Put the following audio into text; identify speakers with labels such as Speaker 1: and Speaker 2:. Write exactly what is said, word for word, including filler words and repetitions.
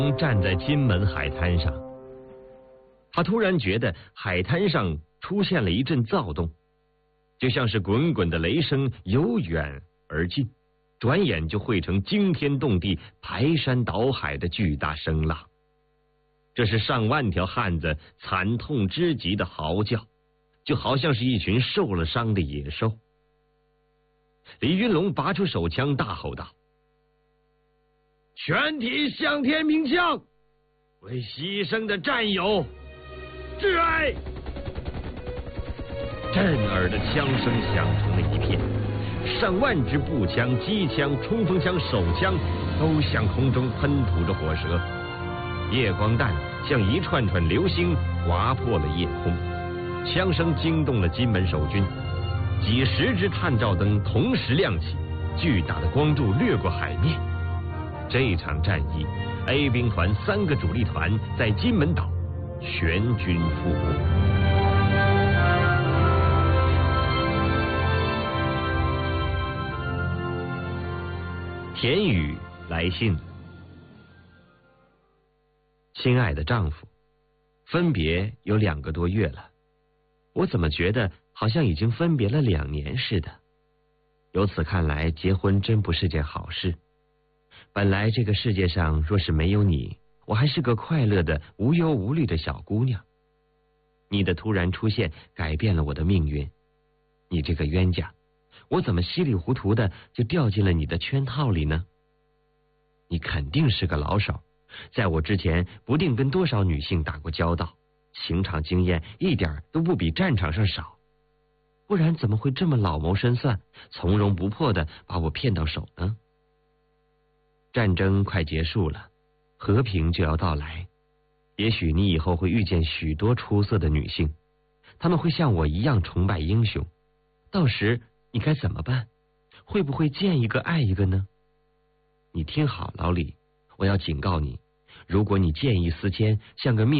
Speaker 1: 站在金门海滩上，他突然觉得海滩上出现了一阵躁动，就像是滚滚的雷声由远而近，转眼就汇成惊天动地、排山倒海的巨大声浪。这是上万条汉子惨痛之极的嚎叫，就好像是一群受了伤的野兽。李云龙拔出手枪，大吼道：“全体向天鸣枪，为牺牲的战友致哀！”震耳的枪声响成了一片，上万支步枪、机枪、冲锋枪、手枪都向空中喷吐着火舌，夜光弹像一串串流星划破了夜空，枪声惊动了金门守军，几十支探照灯同时亮起，巨大的光柱掠过海面。这场战役 ，A 兵团三个主力团在金门岛全军覆没。田宇来信：亲爱的丈夫，分别有两个多月了，我怎么觉得好像已经分别了两年似的？由此看来，结婚真不是件好事。本来这个世界上若是没有你，我还是个快乐的无忧无虑的小姑娘。你的突然出现改变了我的命运，你这个冤家，我怎么稀里糊涂的就掉进了你的圈套里呢？你肯定是个老手，在我之前不定跟多少女性打过交道，情场经验一点都不比战场上少，不然怎么会这么老谋深算，从容不迫的把我骗到手呢？战争快结束了，和平就要到来，也许你以后会遇见许多出色的女性，她们会像我一样崇拜英雄，到时你该怎么办？会不会见一个爱一个呢？你听好，老李，我要警告你，如果你见异思迁，像个命